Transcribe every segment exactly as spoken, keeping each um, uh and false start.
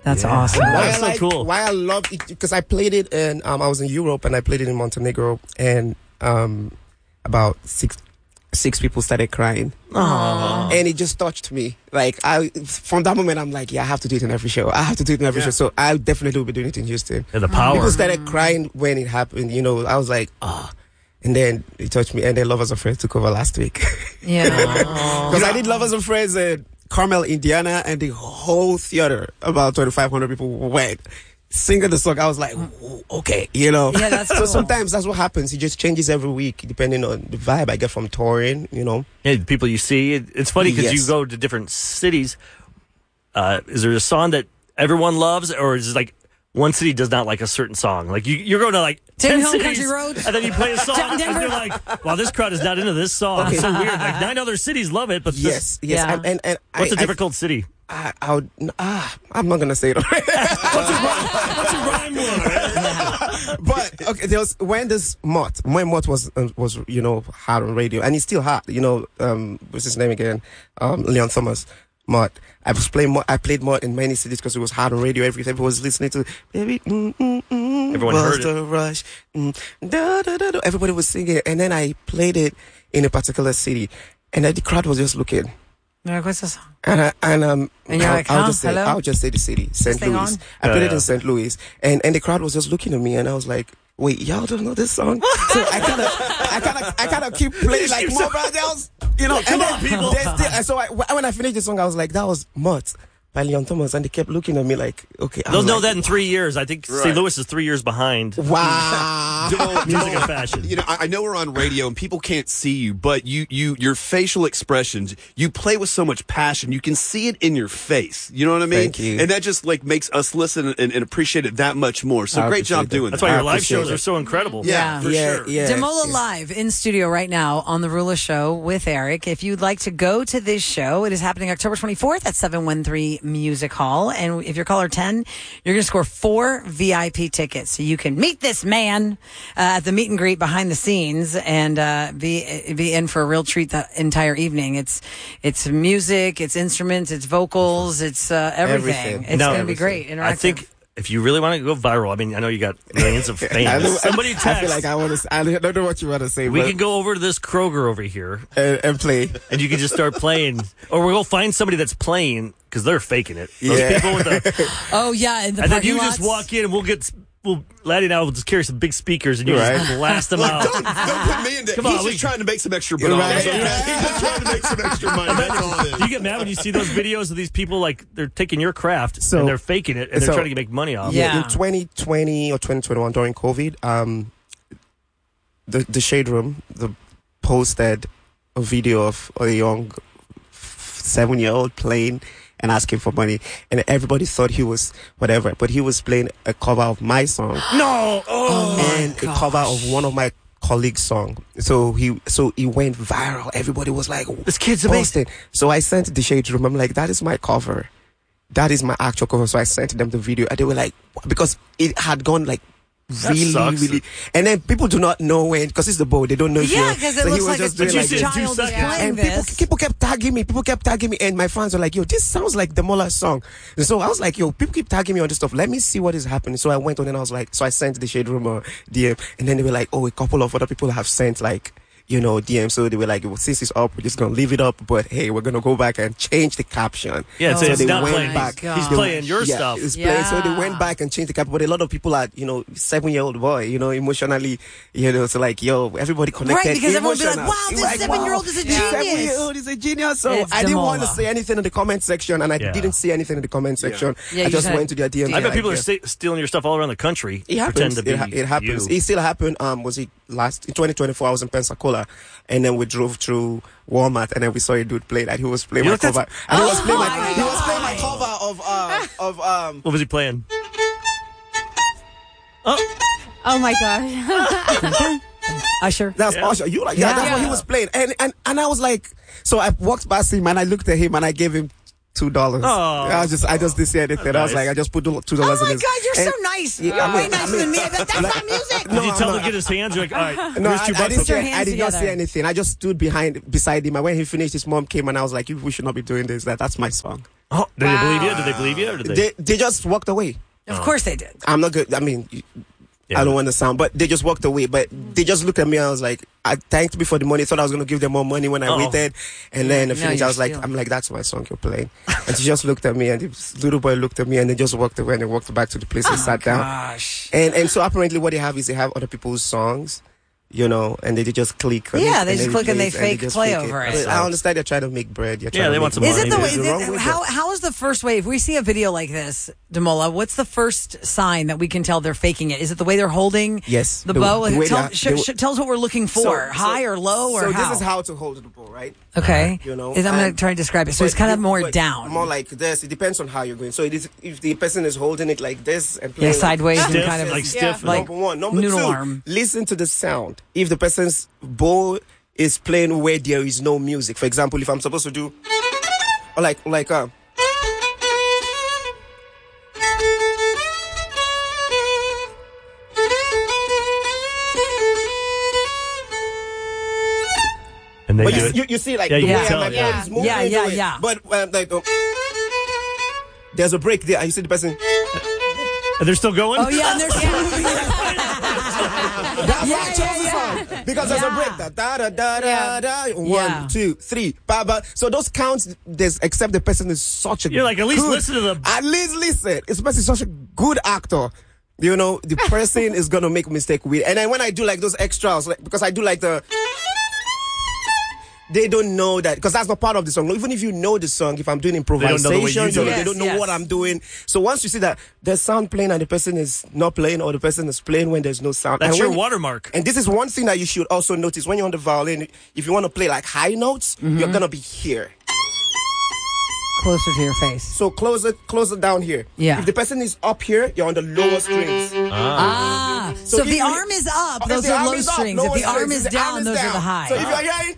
That's yeah. awesome. Why That's I so like, cool. Why I love it, because I played it and um, I was in Europe and I played it in Montenegro and um, about six six people started crying. Aww. And it just touched me. Like I, from that moment, I'm like, yeah, I have to do it in every show. I have to do it in every Yeah. show. So I definitely will be doing it in Houston. Yeah, the power. People started crying when it happened. You know, I was like, ah. Oh. And then it touched me. And then Lovers and Friends took over last week. Yeah. Because I did Lovers and Friends in Carmel, Indiana, and the whole theater, about twenty-five hundred people went singing the song. I was like, okay, you know. Yeah, that's so cool. sometimes that's what happens. It just changes every week depending on the vibe I get from touring, you know. Yeah, the people you see. It, it's funny because Yes. you go to different cities. Uh, is there a song that everyone loves, or is it like one city does not like a certain song? Like you, you're going to like Tim ten Hill cities, Country Roads? and then you play a song, and Denver? you're like, "Wow, this crowd is not into this song." Okay. It's so weird. Like nine other cities love it, but this- Yes, yes. Yeah. And, and, and what's I, a difficult city? I, I, I would, ah, I'm not going to say it already. What's a rhyme one? But okay, there was when this Mott, when Mott was uh, was you know hard on radio, and he's still hard. You know, um, what's his name again? Um, Leon Thomas. Mott. I was playing Mott. I played Mott in many cities because it was hard on radio. Every everyone was listening to baby. Mm, mm, mm, Everyone was heard it. the rush. Mm, da, da, da, da. Everybody was singing, and then I played it in a particular city, and then the crowd was just looking. You're like, what's the song? And I, and um, And you're I'll, like, I'll huh? just say, Hello? I'll just say the city, Saint thing Louis. on? I Yeah, played it yeah. in Saint Louis, and and the crowd was just looking at me, and I was like, wait, y'all don't know this song? So I kind of, I kind of, I kind of keep playing like more brothers, you know. Come and on, then people. there's still- and so I, when I finished the song, I was like, that was Mott by Leon Thomas, and they kept looking at me like, okay. I They'll was know like, that in three years. I think Right. Saint Louis is three years behind. Wow. Jamal, Music Jamal, and fashion. You know, I, I know we're on radio and people can't see you, but you, you, your facial expressions, you play with so much passion. You can see it in your face. You know what I mean? Thank you. And that just like makes us listen and, and appreciate it that much more. So I great job appreciate that. doing That's that. why your I live appreciate shows it. are so incredible. Yeah, for yeah, sure. yeah. Demola yeah. Live in studio right now on the Rula Show with Eric. If you'd like to go to this show, it is happening October twenty-fourth at seven one three Music Hall. And if you're caller ten, you're going to score four V I P tickets. So you can meet this man uh, at the meet and greet behind the scenes and uh, be be in for a real treat the entire evening. It's it's music, it's instruments, it's vocals, it's uh, everything. Everything. It's No, going to be great. I Interactive. think if you really want to go viral, I mean, I know you got millions of I, fans. know- Somebody text. I feel like I want to. I don't know what you want to say, we but can go over to this Kroger over here, and, and play. and you can just start playing, or we'll find somebody that's playing because they're faking it. Those Yeah. people with the, oh yeah, in the and then parking you lots. just walk in, and we'll get, we'll Laddie and I will just carry some big speakers, and you Right. just blast them Look, out. don't, don't put me into Come He's on, we- just trying to make some extra bananas. Right. Okay? He's just trying to make some extra money. That's all it is. Do you get mad when you see those videos of these people like they're taking your craft So- and they're faking it and they're so- trying to make money off Yeah. it? In twenty twenty or twenty twenty-one during COVID, um, the the Shade Room the posted a video of a young seven year old playing and asking for money, and everybody thought he was whatever, but he was playing a cover of my song No! Oh! and a cover of one of my colleagues' song. So he so it went viral. Everybody was like, This kid's amazing. posted. So I sent the Shade Room. I'm like, that is my cover. That is my actual cover. So I sent them the video, and they were like, because it had gone like really, sucks. really. And then people do not know when, because it's the boy, they don't know if Yeah, you're- because it so he looks was like just a doing you like said this. two child is seconds. playing And people, this. people kept tagging me. People kept tagging me, and my fans were like, "Yo, this sounds like the Mola song." And so I was like, "Yo, people keep tagging me on this stuff. Let me see what is happening." So I went on and I was like, so I sent the Shade Room a D M, and then they were like, "Oh, a couple of other people have sent like." You know, D M. So they were like, well, since it's up, we're just gonna leave it up. But hey, we're gonna go back and change the caption. Yeah, it's, Oh, it's they not went playing. back. He's, he's Gosh. playing your yeah, stuff. it's playing. So they Yeah. went back and changed the caption. But a lot of people are, you know, seven-year-old boy, you know, emotionally, you know, so like, yo, everybody connected. Right, because everyone would be like, emotional. wow, this Like, seven-year-old is a this genius. seven-year-old is a genius. So It's I didn't want to Demola. say anything in the comment section, and I Yeah. didn't see anything in the comment section. Yeah, I you just said- went to their D M. I bet like, people are yeah. sta- stealing your stuff all around the country. It pretend happens. to be It, ha- it happens. you. It still happened. Um, was it last in twenty twenty-four? I was in Pensacola, and then we drove through Walmart, and then we saw a dude play that he was playing You my looked at- cover. And he was Oh playing my, my he was playing my God. cover of uh, of um. What was he playing? Oh my gosh. Usher. That's Yeah. Usher. You like yeah, Yeah. that's what he was playing, and and and I was like, so I walked past him and I looked at him and I gave him two dollars. Oh. I was just I just didn't say anything. That's I was nice. like I just put two Oh dollars in my his. God, you're and- so nice. Yeah, You're I way mean- nicer I mean- than me. But that's not music. Did you No, tell no. him to get his hands? You're like, all right, No, here's I, two I bucks. didn't Put your say, I hands did not together. say anything. I just stood behind beside him, and when he finished, his mom came and I was like, "You, we should not be doing this. That that's my song." Oh, did they believe you? Did they believe you? Or did they? They they just walked away. Of course they did. I'm not good. I mean, Yeah. I don't want to sound, but they just walked away. But they just looked at me. I was like, I thanked me for the money. Thought I was going to give them more money when I Uh-oh. waited. And then the No, finish, you're I was like, stealing. I'm like, that's my song you're playing. And she just looked at me, and this little boy looked at me, and they just walked away, and they walked back to the place and sat down. Gosh. And and so apparently, what they have is they have other people's songs. You know, and they just click. On Yeah, it, they and just then click and they plays, fake just play fake over it. But I understand they're trying to make bread. You're Yeah, trying they to want make some Is money. it the way? There's Is wrong it, with how it. how is the first way? If we see a video like this, Demola, what's the first sign that we can tell they're faking it? Is it the way they're holding Yes, the, the- bow? the way tell, they- sh- they- sh- tell us what we're looking for: So- so- high or low, or so how? this is how to hold the ball, right? Okay, You know, Is- I'm going and- to try to describe it. So it's But kind of you- more but down, More like this. It depends on how you're going. So it is, if the person is holding it like this and yeah, playing like- sideways and Stiff, kind of like stiff. like number one. Number noodle two, arm. listen to the sound. If the person's bow is playing where there is no music, for example, if I'm supposed to do, or like like uh. And they But do you, it. you, you see, like Yeah, the you way can tell, my yeah. phone is moving. Yeah, yeah, into it. yeah. But um, like, um, there's a break there, and you see the person. And they're still going? Oh yeah, and they're still moving. That's Yeah, why I chose yeah, the yeah. song because there's a Yeah. break. Da da da da da da. One, Yeah. two, three. Ba ba. So those counts, there's except the person is such a. You're like, at least good- listen to the- At least listen. It's person is such a good actor. You know, the person is gonna make a mistake with. And then when I do like those extras, like because I do like the. They don't know that because that's not part of the song. Even if you know the song, if I'm doing don't know the way you improvisation, do they it. don't know Yes, what yes. I'm doing. So once you see that there's sound playing and the person is not playing, or the person is playing when there's no sound, That's and your when- watermark. And this is one thing that you should also notice when you're on the violin. If you want to play like high notes, Mm-hmm. you're gonna be here. Closer to your face. So close it, close it down here. Yeah. If the person is up here, you're on the lower strings. Ah, so, So if if the you- arm is up, If those the are arm low is up, strings. lower If the arm strings. is If the arm down, is those are the down. high. So if you're hearing,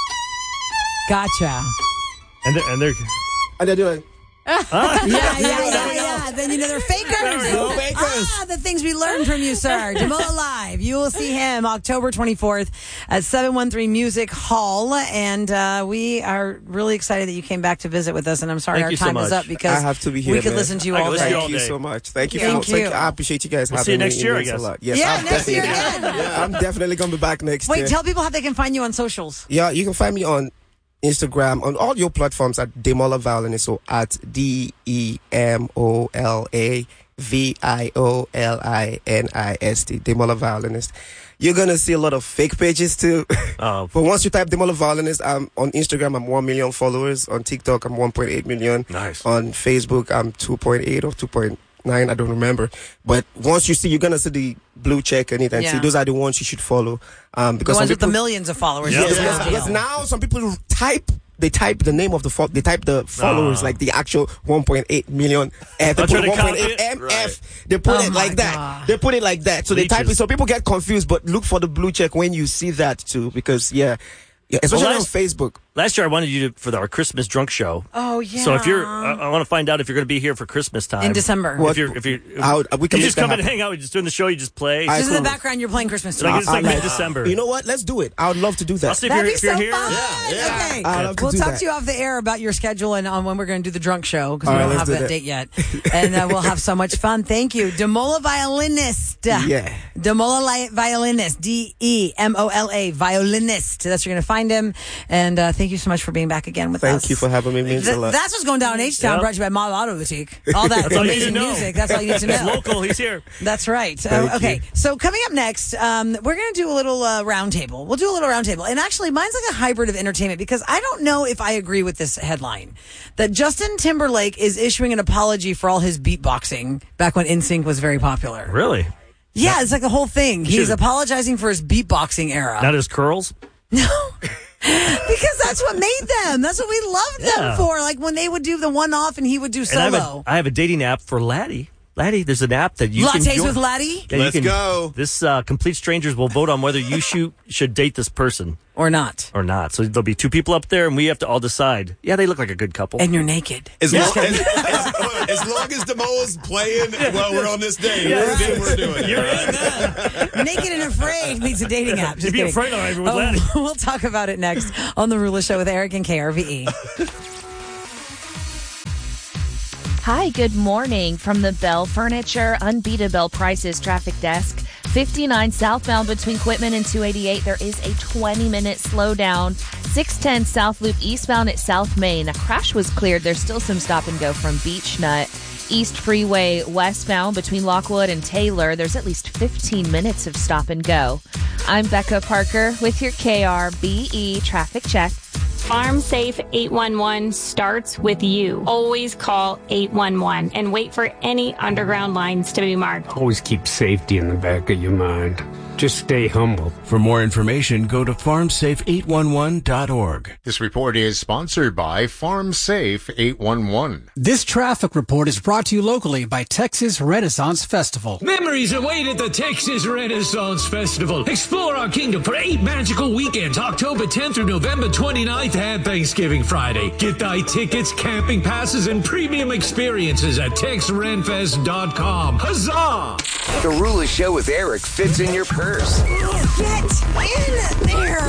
Gotcha. And they're, and they're and they're doing. Yeah, yeah, yeah, yeah. Then you know they're fakers. There we go. Fakers. Ah, the things we learned from you, sir. Demola Live. You will see him October twenty-fourth at seven one three Music Hall. And uh, we are really excited that you came back to visit with us. And I'm sorry Thank our you so time is much. up because I have to be here, we could man. listen to you I all could listen to day. you all Thank you day. so much. Thank you. Thank for, thank you. I appreciate you guys We'll having see you me. next It year, I means a guess. lot. Yes, Yeah, I'm next year definitely- again. Yeah, I'm definitely gonna be back next Wait, year. tell people how they can find you on socials. Yeah, you can find me on Instagram, on all your platforms at Demola Violinist, so at D E M O L A V I O L I N I S T, Demola Violinist. You're gonna see a lot of fake pages too. Oh. But once you type Demola Violinist, I'm on Instagram, I'm one million followers. On TikTok, I'm one point eight million. Nice. On Facebook, I'm two point eight or two point nine, I don't remember. But once you see, you're gonna see the blue check and it, and Yeah. see those are the ones you should follow. Um, The because some ones with the people- millions of followers. Yeah. That's Yes, the because, deal. because now some people type they type the name of the fo- they type the followers Ah. like the actual one point eight million F. They I'll put try to one point copy eight it. M F. Right. They put Oh it my like that. God. They put it like that. So they type it. Leeches. So people get confused. But look for the blue check when you see that too, because yeah, yeah, especially Well, on last- Facebook. Last year, I wanted you to for our Christmas drunk show. Oh, yeah. So if you're, I, I want to find out if you're going to be here for Christmas time In December. What? If you're, if you're, How- we can you make just that come in and happen. hang out. You're just doing the show. You just play. I- Just in the cool. background, you're playing Christmas like songs. it's like I like- mid-December. You know what? Let's do it. I would love to do I'll that. see if That'd you're, be if you're so here. fun. Yeah, Okay. I'd love to We'll do talk that. to you off the air about your schedule and on when we're going to do the drunk show because All we right, don't let's have do that, that. date yet. And uh, we'll have so much fun. Thank you. Demola Violinist. Yeah. Demola Li- Violinist. D E M O L A Violinist. That's where you're going to find him. And uh, thank you so much for being back again with us. Thank you for having me. It means Th- a lot. that's what's going down in H-Town, Yep. brought to you by Mall Auto Boutique. All that That's all you need to amazing know. music. That's all you need to know. It's local. He's here. That's right. Thank Uh, okay, you. so coming up next, um, we're going to do a little uh, roundtable. We'll do a little roundtable. And actually, mine's like a hybrid of entertainment because I don't know if I agree with this headline that Justin Timberlake is issuing an apology for all his beatboxing back when N Sync was very popular. Really? Yeah, it's like a whole thing. He's Should've- apologizing for his beatboxing era. Not his curls. No. Because that's what made them. That's what we loved them Yeah. for. Like when they would do the one off and he would do And I have, a, solo. I have a dating app for Laddie. Laddie, there's an app that you can Lattes join. with Laddie Yeah, you Let's can- go. This uh, complete strangers will vote on whether you shoot, should date this person or not. or not. So there'll be two people up there, and we have to all decide. Yeah, they look like a good couple. And you're naked. As, long, as, as, as long as Demola's playing while we're on this date, then we're doing it. You're in that. Naked and Afraid needs a dating app. Just You'd be kidding. afraid of everyone with Oh, Laddie. we'll talk about it next on The Rula Show with Eric and K R V E. Hi, good morning. From the Bell Furniture Unbeatable Prices Traffic Desk. fifty-nine southbound between Quitman and two eighty-eight, there is a twenty-minute slowdown. six ten South Loop eastbound at South Main. A crash was cleared. There's still some stop and go from Beach Nut. East Freeway westbound between Lockwood and Taylor, there's at least fifteen minutes of stop and go. I'm Becca Parker with your K R B E traffic check. Farm Safe eight one one starts with you. Always call eight one one and wait for any underground lines to be marked. Always keep safety in the back of your mind. Just stay humble. For more information, go to farm safe eight one one dot org. This report is sponsored by Farm Safe eight one one. This traffic report is brought to you locally by Texas Renaissance Festival. Memories await at the Texas Renaissance Festival. Explore our kingdom for eight magical weekends, October tenth through November twenty-ninth and Thanksgiving Friday. Get thy tickets, camping passes, and premium experiences at tex ren fest dot com. Huzzah! The Rula Show with Eric fits in your purse. Get in there.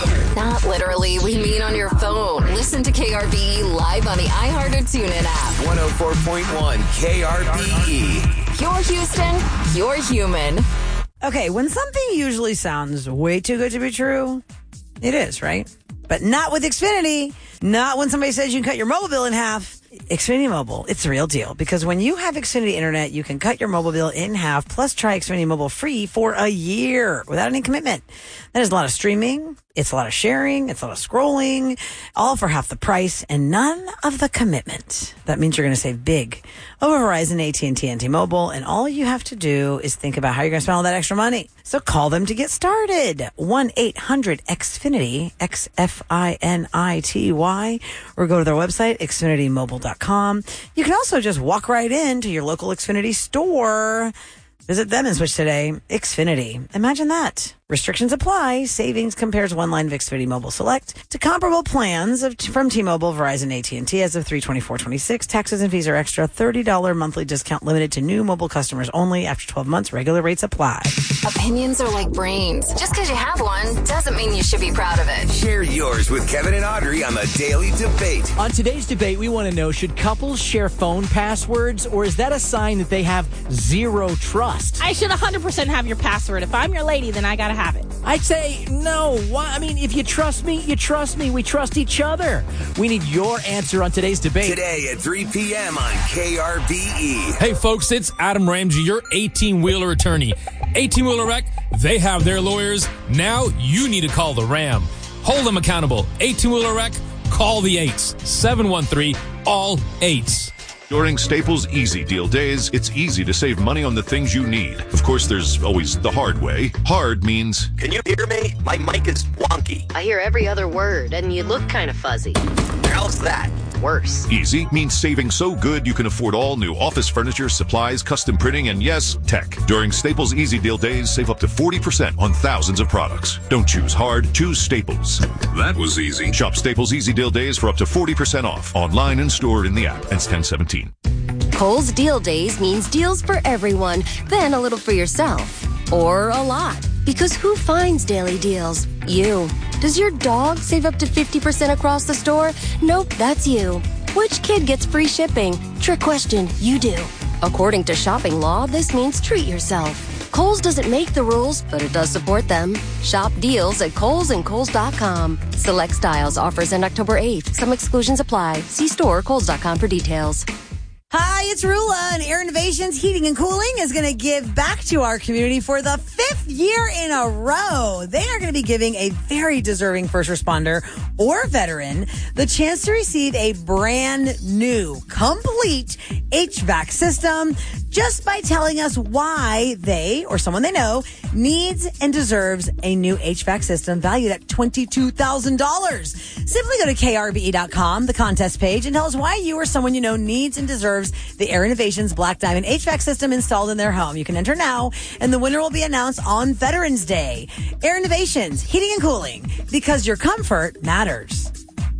Not literally, we mean on your phone. Listen to K R B E live on the iHeart or TuneIn app. one oh four point one K R B E. Pure Houston, pure human. Okay, when something usually sounds way too good to be true, it is, right? But not with Xfinity. Not when somebody says you can cut your mobile bill in half. Xfinity Mobile, it's the real deal. Because when you have Xfinity Internet, you can cut your mobile bill in half, plus try Xfinity Mobile free for a year without any commitment. That is a lot of streaming. It's a lot of sharing. It's a lot of scrolling, all for half the price and none of the commitment. That means you're going to save big over Verizon, A T and T, and T-Mobile. And all you have to do is think about how you're going to spend all that extra money. So call them to get started. one eight hundred X Finity, X F I N I T Y, or go to their website, xfinity mobile dot com. You can also just walk right into your local Xfinity store. Visit them and switch today. Xfinity. Imagine that. Restrictions apply. Savings compares one line of Xfinity Mobile Select to comparable plans of, from T-Mobile, Verizon, A T and T as of three twenty-four twenty-six. Taxes and fees are extra. thirty dollars monthly discount limited to new mobile customers only. After twelve months, regular rates apply. Opinions are like brains. Just because you have one doesn't mean you should be proud of it. Share yours with Kevin and Audrey on the Daily Debate. On today's debate, we want to know, should couples share phone passwords, or is that a sign that they have zero trust? I should one hundred percent have your password. If I'm your lady, then I got to have it. I'd say no. Why? I mean, if you trust me, you trust me. We trust each other. We need your answer on today's debate. Today at three p.m. on K R B E. Hey, folks, it's Adam Ramsey, your eighteen-wheeler attorney. eighteen-wheeler wreck, they have their lawyers. Now you need to call the Ram. Hold them accountable. eighteen-wheeler wreck, call the eights. seven one three, all eights. During Staples Easy Deal Days, it's easy to save money on the things you need. Of course, there's always the hard way. Hard means... Can you hear me? My mic is wonky. I hear every other word, and you look kind of fuzzy. How's that? Worse. Easy means saving so good you can afford all new office furniture, supplies, custom printing, and yes, tech. During Staples Easy Deal Days, save up to forty percent on thousands of products. Don't choose hard, choose Staples. That was easy. Shop Staples Easy Deal Days for up to forty percent off. Online and stored in the app. Ends ten seventeen. Kohl's Deal Days means deals for everyone, then a little for yourself. Or a lot. Because who finds daily deals? You. Does your dog save up to fifty percent across the store? Nope, that's you. Which kid gets free shipping? Trick question, you do. According to shopping law, this means treat yourself. Kohl's doesn't make the rules, but it does support them. Shop deals at Kohl's and Kohl's dot com. Select styles offers end October eighth. Some exclusions apply. See store or Kohl's dot com for details. Hi, it's Rula, and Air Innovations Heating and Cooling is going to give back to our community for the fifth year in a row. They are going to be giving a very deserving first responder or veteran the chance to receive a brand new, complete H V A C system just by telling us why they, or someone they know, needs and deserves a new H V A C system valued at twenty-two thousand dollars. Simply go to K R B E dot com, the contest page, and tell us why you or someone you know needs and deserves the Air Innovations Black Diamond H V A C system installed in their home. You can enter now, and the winner will be announced on Veterans Day. Air Innovations, heating and cooling, because your comfort matters.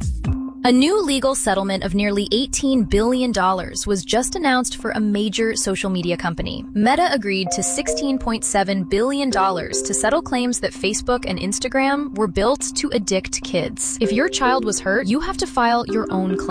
A new legal settlement of nearly eighteen billion dollars was just announced for a major social media company. Meta agreed to sixteen point seven billion dollars to settle claims that Facebook and Instagram were built to addict kids. If your child was hurt, you have to file your own claim.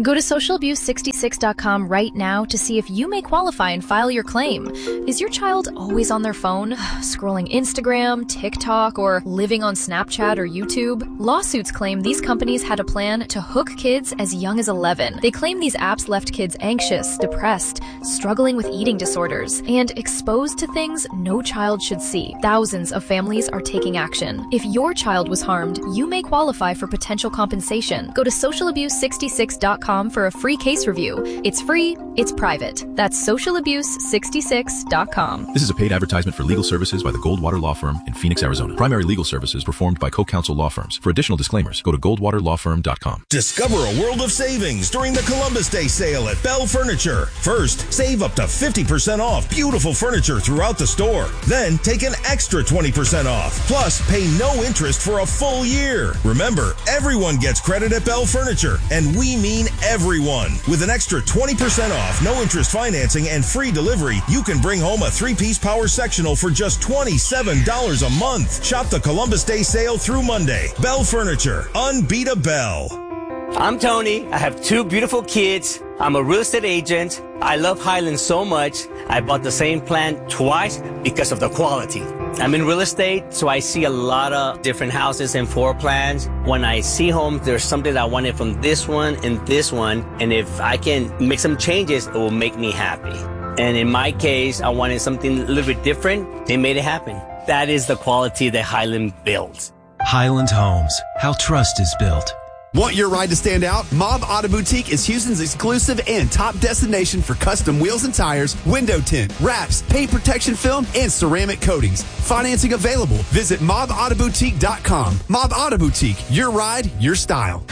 Go to social abuse sixty-six dot com right now to see if you may qualify and file your claim. Is your child always on their phone, scrolling Instagram, TikTok, or living on Snapchat or YouTube? Lawsuits claim these companies had a plan to hook kids as young as eleven. They claim these apps left kids anxious, depressed, struggling with eating disorders, and exposed to things no child should see. Thousands of families are taking action. If your child was harmed, you may qualify for potential compensation. Go to social abuse sixty-six dot com for a free case review. It's free, it's private. That's social abuse sixty-six dot com. This is a paid advertisement for legal services by the Goldwater Law Firm in Phoenix, Arizona. Primary legal services performed by co-counsel law firms. For additional disclaimers, go to goldwater law firm dot com. Discover a world of savings during the Columbus Day sale at Bell Furniture. First, save up to fifty percent off beautiful furniture throughout the store. Then, take an extra twenty percent off. Plus, pay no interest for a full year. Remember, everyone gets credit at Bell Furniture, and we mean everyone. With an extra twenty percent off, no interest financing, and free delivery, you can bring home a three-piece power sectional for just twenty-seven dollars a month. Shop the Columbus Day sale through Monday. Bell Furniture. Unbeat a Bell. I'm Tony. I have two beautiful kids. I'm a real estate agent. I love Highland so much. I bought the same plan twice because of the quality. I'm in real estate, so I see a lot of different houses and floor plans. When I see homes, there's something I wanted from this one and this one. And if I can make some changes, it will make me happy. And in my case, I wanted something a little bit different. They made it happen. That is the quality that Highland builds. Highland Homes, how trust is built. Want your ride to stand out? Mob Auto Boutique is Houston's exclusive and top destination for custom wheels and tires, window tint, wraps, paint protection film, and ceramic coatings. Financing available. Visit mob auto boutique dot com. Mob Auto Boutique, your ride, your style.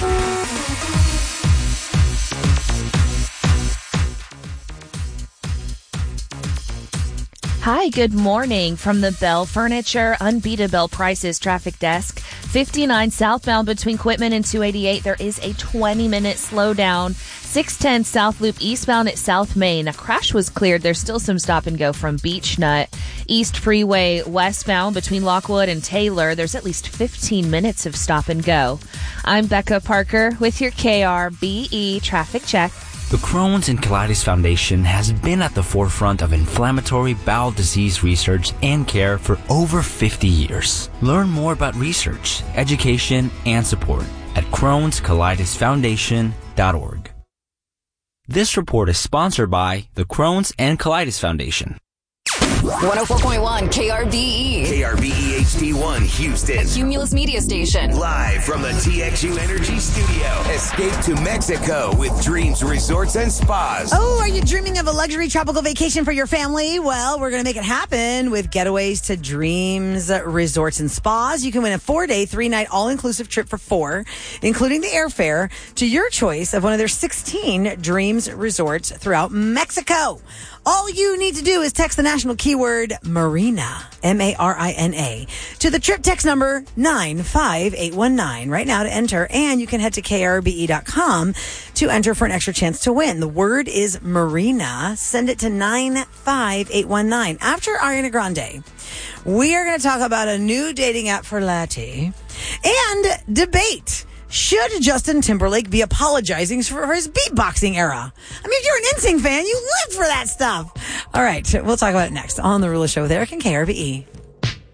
Hi, good morning from the Bell Furniture Unbeatable Prices Traffic Desk. fifty-nine southbound between Quitman and two eighty-eight. There is a twenty minute slowdown. six ten South Loop eastbound at South Main. A crash was cleared. There's still some stop and go from Beach Nut. East Freeway westbound between Lockwood and Taylor. There's at least fifteen minutes of stop and go. I'm Becca Parker with your K R B E traffic check. The Crohn's and Colitis Foundation has been at the forefront of inflammatory bowel disease research and care for over fifty years. Learn more about research, education, and support at crohns colitis foundation dot org. This report is sponsored by the Crohn's and Colitis Foundation. one oh four point one K R B E. K R B E H D one Houston. Cumulus Media Station. Live from the T X U Energy Studio. Escape to Mexico with Dreams Resorts and Spas. Oh, are you dreaming of a luxury tropical vacation for your family? Well, we're going to make it happen with Getaways to Dreams Resorts and Spas. You can win a four-day, three-night, all-inclusive trip for four, including the airfare, to your choice of one of their sixteen Dreams Resorts throughout Mexico. All you need to do is text the national keyword Marina, M A R I N A, to the trip text number nine five eight one nine right now to enter. And you can head to K R B E dot com to enter for an extra chance to win. The word is Marina. Send it to nine five eight one nine. After Ariana Grande, we are going to talk about a new dating app for Lati and debate. Should Justin Timberlake be apologizing for his beatboxing era? I mean, if you're an N Sync fan, you lived for that stuff. All right, we'll talk about it next on The Rula Show with Eric and K R B E.